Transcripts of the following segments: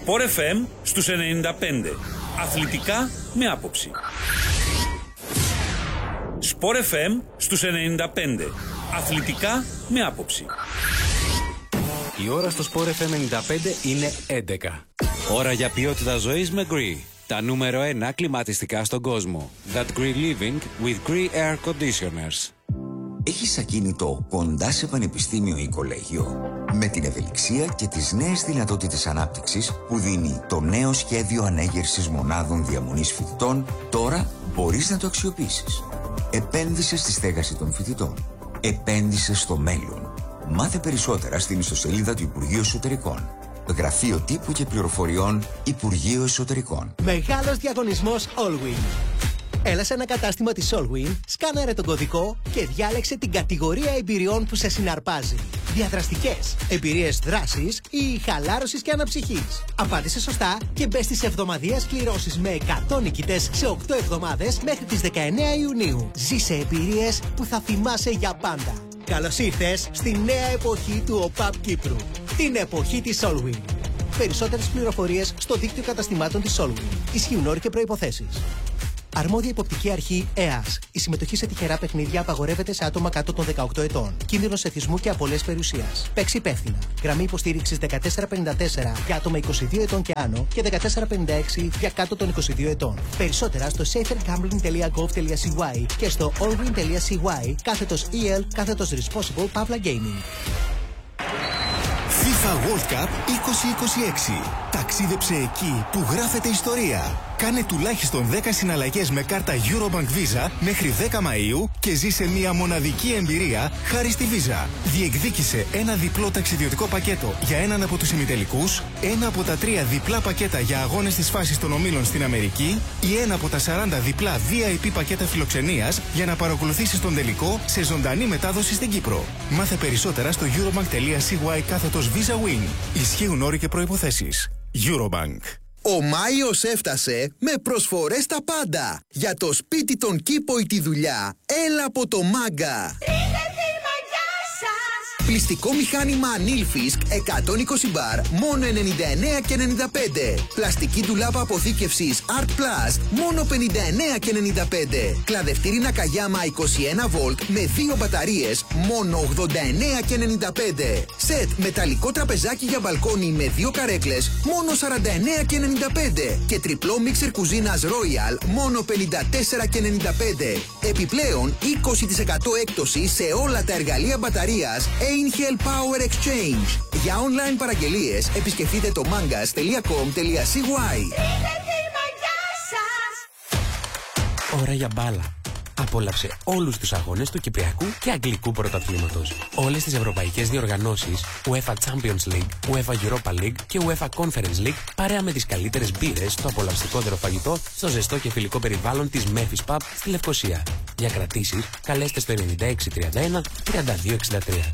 Sport FM στους 95. Αθλητικά με άποψη. Sport FM στους 95. Αθλητικά με άποψη. Η ώρα στο Sport FM 95 είναι 11. Ώρα για ποιότητα ζωής με Gree. Τα νούμερο 1 κλιματιστικά στον κόσμο. That Gree Living with Gree Air Conditioners. Έχεις ακίνητο κοντά σε πανεπιστήμιο ή κολέγιο? Με την ευελιξία και τις νέες δυνατότητες ανάπτυξης που δίνει το νέο σχέδιο ανέγερσης μονάδων διαμονής φοιτητών, τώρα μπορείς να το αξιοποιήσεις. Επένδυσε στη στέγαση των φοιτητών. Επένδυσε στο μέλλον. Μάθε περισσότερα στην ιστοσελίδα του Υπουργείου Εσωτερικών. Γραφείο Τύπου και Πληροφοριών Υπουργείο Εσωτερικών. Μεγάλος διαγωνισμός Allwyn. Έλα σε ένα κατάστημα της Allwyn, σκάναρε τον κωδικό και διάλεξε την κατηγορία εμπειριών που σε συναρπάζει. Διαδραστικές, εμπειρίες δράσης ή χαλάρωσης και αναψυχής. Απάντησε σωστά και μπες στις εβδομαδιαίες κληρώσεις με 100 νικητές σε 8 εβδομάδες μέχρι τις 19 Ιουνίου. Ζήσε εμπειρίες που θα θυμάσαι για πάντα. Καλώς ήρθες στη νέα εποχή του ΟΠΑΠ Κύπρου. Την εποχή της Allwyn. Περισσότερες πληροφορίες στο δίκτυο καταστημάτων της Allwyn. Ισχύουν όροι και προϋποθέσεις. Αρμόδια υποπτική αρχή ΕΑΣ. Η συμμετοχή σε τυχερά παιχνίδια απαγορεύεται σε άτομα κάτω των 18 ετών. Κίνδυνος εθισμού και απολές περιουσίας. Παίξει υπεύθυνα. Γραμμή υποστήριξης 1454 για άτομα 22 ετών και άνω και 1456 για κάτω των 22 ετών. Περισσότερα στο safergambling.gov.cy και στο allwyn.cy/EL/responsible Pavla Gaming. FIFA World Cup 2026. Ταξίδεψε εκεί που γράφεται ιστορία. Κάνε τουλάχιστον 10 συναλλαγές με κάρτα Eurobank Visa μέχρι 10 Μαΐου και ζήσε μια μοναδική εμπειρία χάρη στη Visa. Διεκδίκησε ένα διπλό ταξιδιωτικό πακέτο για έναν από τους ημιτελικούς, ένα από τα 3 διπλά πακέτα για αγώνες της φάσης των ομίλων στην Αμερική ή ένα από τα 40 διπλά VIP πακέτα φιλοξενίας για να παρακολουθήσεις τον τελικό σε ζωντανή μετάδοση στην Κύπρο. Μάθε περισσότερα στο eurobank.cy/Visa Win. Ισχύουν όροι και προϋποθέσεις. Eurobank. Ο Μάιος έφτασε με προσφορές τα πάντα. Για το σπίτι, τον κήπο ή τη δουλειά, έλα από το Μάγκα. Πλυστικό μηχάνημα Nilfisk 120 μπαρ, μόνο 99,95. Πλαστική ντουλάπα αποθήκευσης Art Plus, μόνο 59,95. Κλαδευτήρι Nakayama 21 βολτ με 2 μπαταρίες, μόνο 89,95. Σετ μεταλλικό τραπεζάκι για μπαλκόνι με 2 καρέκλες, μόνο 49,95. Και τριπλό μίξερ κουζίνας Royal, μόνο 54,95. Επιπλέον 20% έκπτωση σε όλα τα εργαλεία μπαταρίας Angel Power Exchange. Για online παραγγελίες επισκεφτείτε το mangas.com.cy. Ώρα για μπάλα. Απόλαυσε όλους τους αγώνες του Κυπριακού και Αγγλικού Πρωταθλήματος. Όλες τις ευρωπαϊκές διοργανώσεις UEFA Champions League, UEFA Europa League και UEFA Conference League παρέα με τις καλύτερες μπύρες, το απολαυστικότερο φαγητό στο ζεστό και φιλικό περιβάλλον της Memphis Pub στη Λευκοσία. Για κρατήσεις καλέστε στο 9631 3263.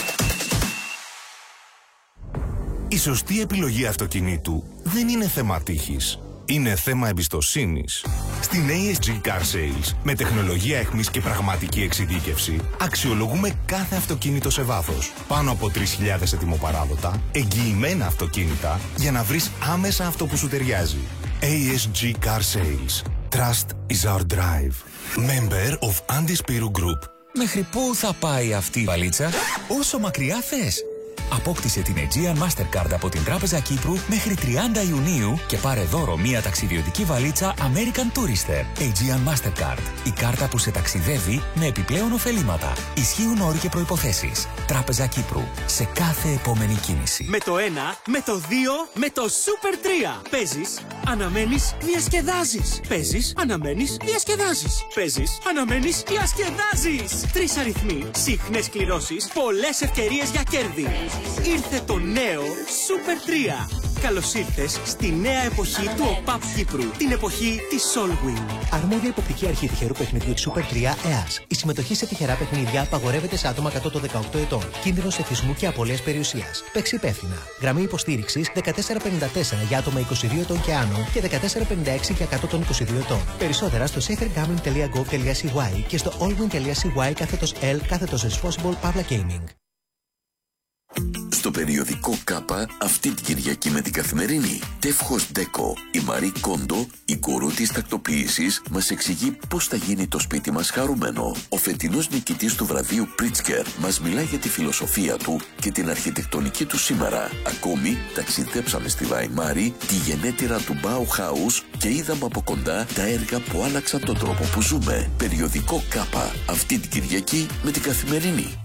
Η σωστή επιλογή αυτοκινήτου δεν είναι θέμα τύχης. Είναι θέμα εμπιστοσύνης. Στην ASG Car Sales, με τεχνολογία εχμής και πραγματική εξειδίκευση, αξιολογούμε κάθε αυτοκίνητο σε βάθος. Πάνω από 3.000 ετοιμοπαράδοτα, εγγυημένα αυτοκίνητα, για να βρεις άμεσα αυτό που σου ταιριάζει. ASG Car Sales. Trust is our drive. Member of Andispiru Group. Μέχρι πού θα πάει αυτή η βαλίτσα? Όσο μακριά θες. Απόκτησε την Aegean Mastercard από την Τράπεζα Κύπρου μέχρι 30 Ιουνίου και πάρε δώρο μία ταξιδιωτική βαλίτσα American Tourister. Aegean Mastercard. Η κάρτα που σε ταξιδεύει με επιπλέον ωφελήματα. Ισχύουν όροι και προϋποθέσεις. Τράπεζα Κύπρου. Σε κάθε επόμενη κίνηση. Με το 1, με το 2, με το Super 3. Παίζεις, αναμένεις, διασκεδάζεις. Παίζεις, αναμένεις, διασκεδάζεις. Παίζεις, αναμένεις, διασκεδάζεις. 3 αριθμοί, συχνές κληρώσεις, πολλές ευκαιρίες για κέρδη. Ήρθε το νέο Super 3. Καλώς ήρθες στη νέα εποχή του ΟΠΑΠ Κύπρου. Την εποχή της Allwyn. Αρμόδια υποπτική αρχή τυχερού παιχνιδιού Super 3 ΕΑΣ. Η συμμετοχή σε τυχερά παιχνίδια απαγορεύεται σε άτομα κάτω των 18 ετών. Κίνδυνος εθισμού και απολές περιουσίας. Παίξει υπεύθυνα. Γραμμή υποστήριξης 1454 για άτομα 22 ετών και άνω και 1456 για κάτω των 22 ετών. Περισσότερα στο safergambling.gov.cy και στο allwyn.cy/L/responsible Pavla Gaming. Στο περιοδικό ΚΑΠΑ αυτή την Κυριακή με την Καθημερινή, Τεύχος Ντέκο, η Μαρή Κόντο, η γκουρού της τακτοποίησης, μας εξηγεί πώς θα γίνει το σπίτι μας χαρούμενο. Ο φετινός νικητής του βραβείου Πρίτσκερ μας μιλάει για τη φιλοσοφία του και την αρχιτεκτονική του σήμερα. Ακόμη, ταξιδέψαμε στη Βαϊμάρη, τη γενέτειρα του Bauhaus και είδαμε από κοντά τα έργα που άλλαξαν τον τρόπο που ζούμε. Περιοδικό ΚΑΠΑ αυτή την Κυριακή με την Καθημερινή.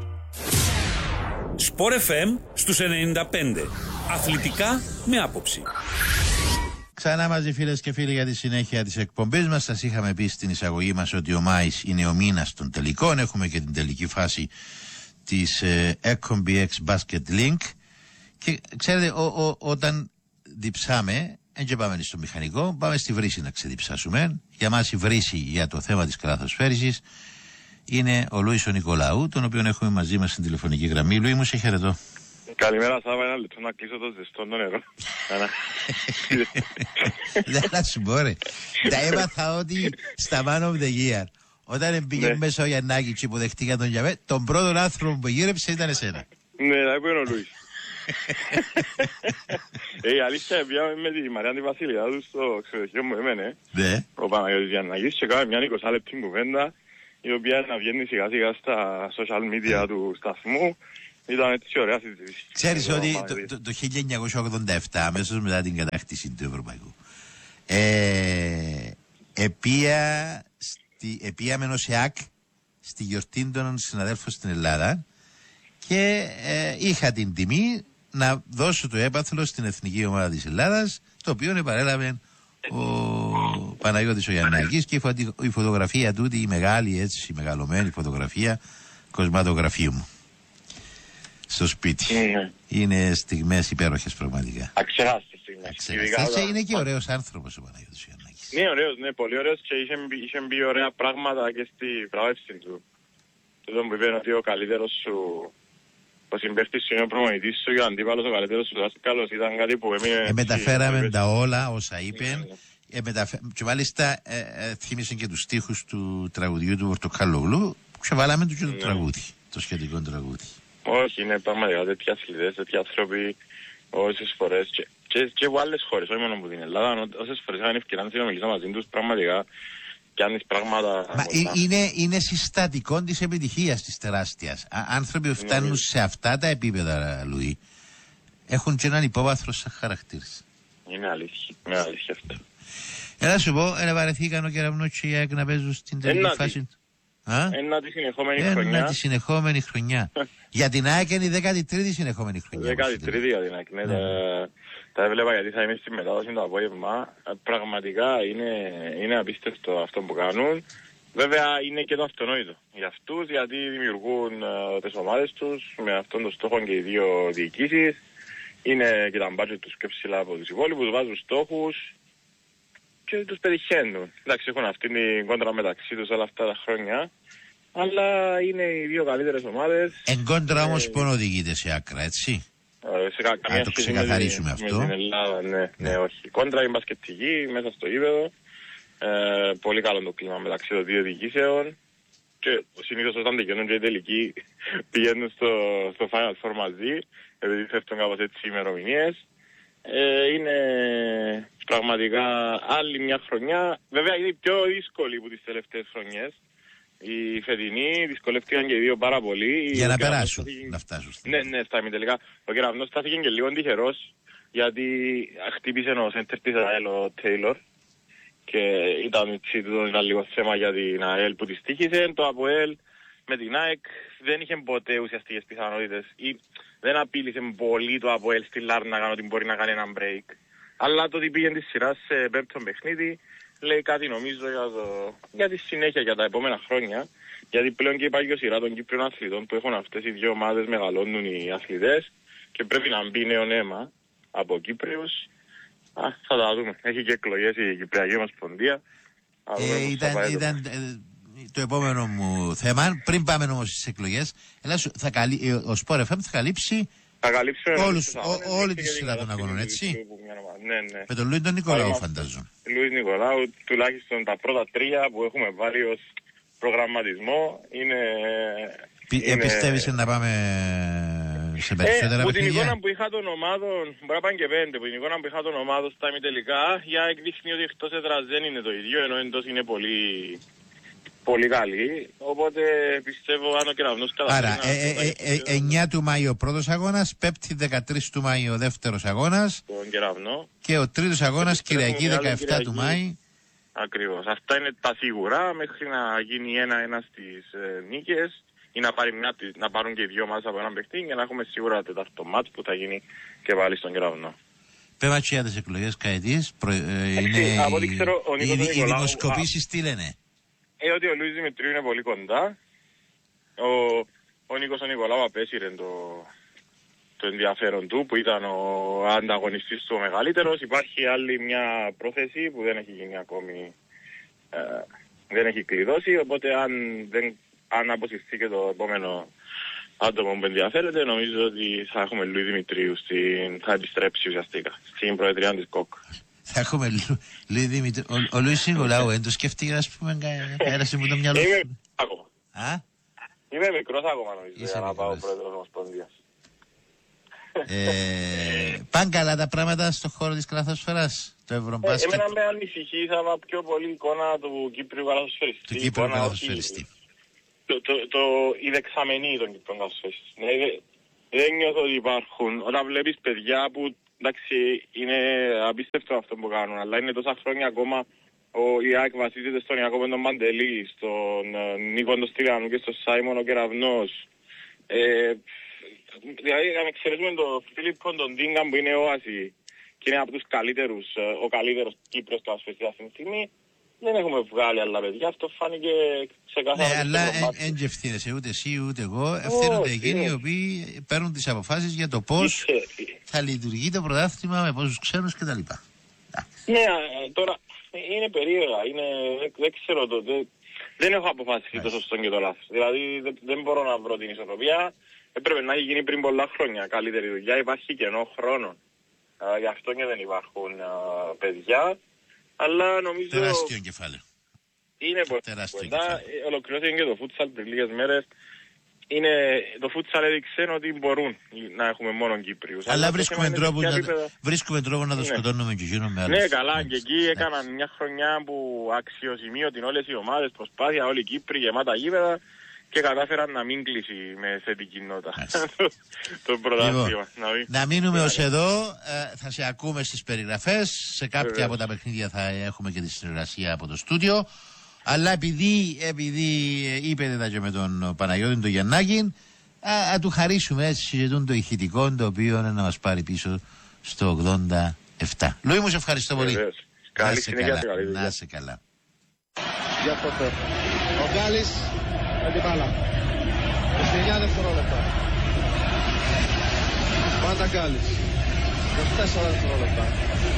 Σπορ FM στους 95. Αθλητικά με άποψη. Ξανά μαζί φίλες και φίλοι για τη συνέχεια της εκπομπής μας. Σας είχαμε πει στην εισαγωγή μας ότι ο Μάης είναι ο μήνας των τελικών. Έχουμε και την τελική φάση της Ecombi X Basket Link. Και ξέρετε, όταν διψάμε, δεν πάμε στο μηχανικό, πάμε στη βρύση να ξεδιψάσουμε. Για μας η βρύση για το θέμα της καλαθοσφαίρισης είναι ο Λούις ο Νικολαού, τον οποίο έχουμε μαζί μας στην τηλεφωνική γραμμή. Λούι μου, σε χαιρετώ. Καλημέρα, Σάβα, ένα λεπτό να κλείσω το ζεστό το νερό. Δεν θα σου πω ρε. Τα έμαθα ότι στα Man of the Year, όταν πήγε μέσα ο Γιαννάκη και υποδεχτήκα τον Γιαβέ, τον πρώτο άνθρωπο που γύρεψε ήταν εσένα. Ναι, θα είπε ο Λούις. Η αλήθεια πήγαμε με τη Μαριάννη Βασίλεια του στο ξενοδοχείο μου εμένα. Ο Παναγιώτης Γιαννάκης και κάναμε μια 20 λεπτή κουβέντα, η οποία να βγαίνει σιγά σιγά στα social media του σταθμού. Ήταν έτσι ωραία συζήτηση. Ξέρεις ότι το 1987, αμέσως μετά την κατάκτηση του Ευρωπαϊκού, επίαμε ως ΕΑΚ στη γιορτή των συναδέλφων στην Ελλάδα και είχα την τιμή να δώσω το έπαθλο στην εθνική ομάδα της Ελλάδας, το οποίο επαρέλαβε ο Παναγιώτης ο Γιαννάκης, και η φωτογραφία τούτη, η μεγάλη έτσι, η μεγαλωμένη φωτογραφία κοσματογραφίου μου στο σπίτι. Είναι στιγμές υπέροχες πραγματικά. Αξιάστες στιγμές. Είναι και ωραίος άνθρωπος ο Παναγιώτης ο Γιαννάκης. Ναι, ωραίος, ναι, πολύ ωραίος, και είχε μπει ωραία πράγματα και στη βράβευση του. Τούτο που είπε ότι ο καλύτερος σου, ο συμπαίχτης σου είναι ο προπονητής σου και ο αντίπαλος ο καλύτερος σου δάσκαλος, ήταν κάτι που έμεινε... Μεταφέραμε τα όλα όσα είπε. Και μάλιστα θύμισαν και τους στίχους του τραγουδιού του Πορτοκαλόγλου, και βάλαμε του και το τραγούδι, το σχετικό τραγούδι. Όχι, είναι πραγματικά τέτοιοι αθλητές, τέτοιοι άνθρωποι όσες φορές και από άλλες χώρες, όχι μόνο από την Ελλάδα, όσες φορές είχαν ευκαιρία να συνομιλήσω μαζί τους, πραγματικά κάνεις πράγματα... Μα είναι συστατικό της επιτυχίας της τεράστιας. Άνθρωποι που φτάνουν σε αυτά τα επίπεδα, Λουί, έχουν και έναν υπόβαθρο σαν χαρακτήρες. Είναι αλήθεια αυτό. Έλα σου πω, βαρεθήκαν ο Κεραυνός και η ΑΕΚ να παίζουν στην τελική φάση. Ένα τη συνεχόμενη χρονιά. Για την ΑΕΚ είναι η 13η συνεχόμενη χρονιά. 13η για την ΑΕΚ, ναι. Τα έβλεπα γιατί θα είμαι στη μετάδοση το απόγευμα. Πραγματικά είναι απίστευτο αυτό που κάνουν. Βέβαια είναι και το αυτονόητο για αυτούς, γιατί δημιουργούν τις ομάδες τους με αυτόν τον στόχο και οι δύο διοικήσεις. Είναι και τα μπάτζετ τους πιο ψηλά από τους υπόλοιπους, βάζουν στόχους και τους πετυχαίνουν. Εντάξει, έχουν αυτή την κόντρα μεταξύ τους όλα αυτά τα χρόνια, αλλά είναι οι δύο καλύτερες ομάδες. Εν κόντρα όμως πόνο οδηγείται σε άκρα, έτσι. Να το ξεκαθαρίσουμε αυτό. Με την Ελλάδα, ναι, όχι. Κόντρα η μπασκετική μέσα στο γήπεδο. Πολύ καλό το κλίμα μεταξύ των δύο διοικήσεων. Και συνήθως όταν τελειώνουν και οι τελικοί πηγαίνουν στο Final Four μαζί, επειδή φεύγουν κάπως έτσι οι ημερομηνίες. Είναι πραγματικά άλλη μια χρονιά. Βέβαια είναι πιο δύσκολη από τις τελευταίες χρονιές. Οι φετινοί δυσκολεύτηκαν και οι δύο πάρα πολύ. Για να περάσουν, να φτάσουν. Ναι, στα ημιτελικά. Ο Κεραυνός στάθηκε και λίγο τυχερός, γιατί χτύπησε ο σέντερ της ΑΕΛ, ο Τέιλορ, και ήταν λίγο θέμα για την ΑΕΛ που της τύχησε. Το ΑΠΟΕΛ με την ΑΕΚ δεν είχε ποτέ ουσιαστικές πιθανότητες, ή δεν απείλησε πολύ το ΑΠΟΕΛ στη Λάρνακα ότι μπορεί να κάνει ένα break. Αλλά το ότι πήγαινε τη σειρά σε πέμπτο παιχνίδι λέει κάτι νομίζω για τη συνέχεια για τα επόμενα χρόνια. Γιατί πλέον και υπάρχει η σειρά των Κύπριων αθλητών που έχουν αυτές οι δύο ομάδες, μεγαλώνουν οι αθλητές και πρέπει να μπει νέο αίμα από Κύπριους. Θα τα δούμε. Έχει και εκλογές η Κυπριακή Ομοσπονδία. Ήταν το επόμενο μου θέμα. Πριν πάμε όμως στις εκλογές, ο Sport FM θα καλύψει όλη τη σειρά των αγώνων, έτσι. Ναι. Με τον Λούι τον Νικολάου, φαντάζομαι. Λούι Νικολάου, τουλάχιστον τα πρώτα τρία που έχουμε βάλει ως προγραμματισμό είναι... Πιστεύεις να πάμε σε περισσότερα που την παιχνίδια. εικόνα που είχα των ομάδων, μπορεί να πάνε και 5, που την εικόνα που είχα των ομάδων στα ημιτελικά, για εκδείχνει ότι εκτός έδρας δεν είναι το ίδιο, ενώ εντός είναι πολύ, πολύ καλή. Οπότε πιστεύω αν ο Κεραυνός καταφέρει. 9 του Μάη ο πρώτος αγώνας, 5η 13 του Μάη ο δεύτερος αγώνας. Τον Κεραυνό. Και ο τρίτος αγώνας Κυριακή 17 του Μάη. Ακριβώς. Αυτά είναι τα σίγουρα μέχρι να γίνει 1-1 στις νίκες ή να πάρουν και οι δύο μας από έναν παιχνίδι και να έχουμε σίγουρα τετάρτο μάτς που θα γίνει και πάλι στον Κεραυνό. Πέμα για τις εκλογές καετής, από ό,τι ξέρω, ο Νίκος οι Νικολάου, δημοσκοπήσεις τι λένε? ότι ο Λουίς Δημητρίου είναι πολύ κοντά. Ο Νίκος ο Νικολάου απέσυρε το ενδιαφέρον του που ήταν ο ανταγωνιστής του ο μεγαλύτερος. Υπάρχει άλλη μια πρόθεση που δεν έχει γίνει ακόμη, δεν έχει κλειδώσει, οπότε αν αποσυρθεί και το επόμενο άτομο που ενδιαφέρεται, νομίζω ότι θα έχουμε Λουί Δημητρίου, θα επιστρέψει ουσιαστικά στην προεδρία της ΚΟΚ. Θα έχουμε Λουί Δημητρίου. Ο Λουίς Νικολάου δεν το σκέφτηκε, ας πούμε, πέρασε μου το μυαλό του. Είμαι ακόμα. Είμαι μικρός ακόμα νομίζω για να πάω πρόεδρος Ομοσπονδίας. Πάνε καλά τα πράγματα στον χώρο της καλαθοσφαιράς, το Ευρωμπάσκετ? Εμένα με ανησυχεί θα πιο πολύ εικόνα του Κύπριου καλαθοσφαιριστή. Του Κύπριου καλαθοσφαιριστή. Η δεξαμενή των Κύπριων καλαθοσφαιριστή. Δεν νιώθω ότι υπάρχουν. Όταν βλέπεις παιδιά που εντάξει είναι απίστευτο αυτό που κάνουν, αλλά είναι τόσα χρόνια ακόμα η ΑΕΚ βασίζεται στον Ιακώβο τον Μαντελή, στον Νίκο τον Στυλιανού και στον Σάιμον ο Κεραυνός. Δηλαδή να εξαιρέσουμε τον Φίλιππο τον Τίνγκα που είναι όαση και είναι από τους καλύτερους, ο καλύτερος Κύπρος καλαθοσφαιριστής αυτή τη στιγμή. Δεν έχουμε βγάλει άλλα παιδιά, αυτό φάνηκε ξεκάθαρα. Ναι, αλλά δεν ευθύνεσαι ούτε εσύ ούτε εγώ. Ευθύνονται εκείνοι οι οποίοι παίρνουν τις αποφάσεις για το πώς θα λειτουργεί το πρωτάθλημα με πόσους ξένους κτλ. Ναι, τώρα είναι περίεργα, δεν ξέρω δεν έχω αποφασίσει το σωστό και το λάθος. Δηλαδή δεν μπορώ να βρω την ισορροπία. Έπρεπε να έχει γίνει πριν πολλά χρόνια καλύτερη δουλειά. Υπάρχει κενό χρόνο. Γι' αυτό και δεν υπάρχουν παιδιά. Αλλά νομίζω... Τεράστιο κεφάλαιο. Είναι πολύ κοντά. Ολοκληρώθηκε και το φούτσαλ πριν λίγες μέρες. Το φούτσαλ έδειξε ότι μπορούν να έχουμε μόνο Κύπριους. Αλλά βρίσκουμε τρόπο να το σκοτώνουμε και γίνουμε με άλλους. Ναι, καλά. Και εκεί έκαναν μια χρονιά που αξιοσημείωτην όλες οι ομάδες, προσπάθεια, όλοι οι Κύπροι γεμάτα γήπεδα και κατάφεραν να μην κλείσει με θετική νότα το πρωτάθλημα. Να μείνουμε ως εδώ, θα σε ακούμε στις περιγραφές, σε κάποια από τα παιχνίδια θα έχουμε και τη συνεργασία από το στούντιο, αλλά επειδή είπετε τα και με τον Παναγιώτη τον Γιαννάκη, να του χαρίσουμε έτσι συζητούν το ηχητικό το οποίο είναι να μας πάρει πίσω στο 87. Λουί μου, σε ευχαριστώ πολύ. Να είσαι καλά. Ο Γκάλης με την μπάλα. 29 δευτερόλεπτα. Πάντα Γκάλης. 24 δευτερόλεπτα.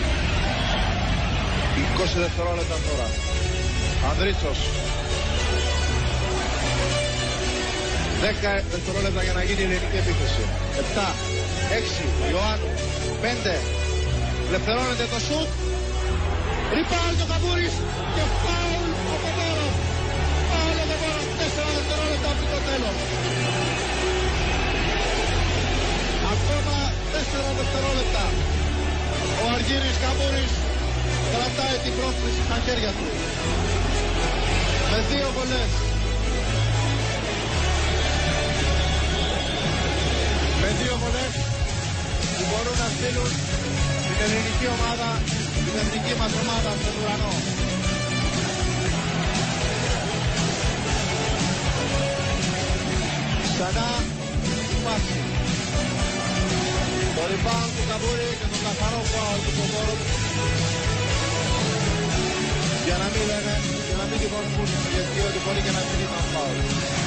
20 δευτερόλεπτα τώρα. Ανδρίτσος. 10 δευτερόλεπτα για να γίνει η ελληνική επίθεση. 7, 6, Ιωάννου, 5. Ελευθερώνεται το σουτ. Ριπάλ το Καμπούρης και φάουλ ο Κοντόρος. Φάουλ ο Κοντόρος. 4 δευτερόλεπτα από το τέλος. Ακόμα 4 δευτερόλεπτα. Ο Αργύρης Καμπούρης κρατάει την πρόκληση στα χέρια του. Με 2 βολές. Με 2 βολές που μπορούν να στείλουν την ελληνική ομάδα, την εθνική μας ομάδα στον ουρανό. Ξανά πάση. Το rebound του Καμπούρη και τον καθαρό φάουλ του Κοντόρου. Για να μην λένε, για να μην τυχόν πούν γιατί ότι μπορεί και να μην ήταν φάουλ.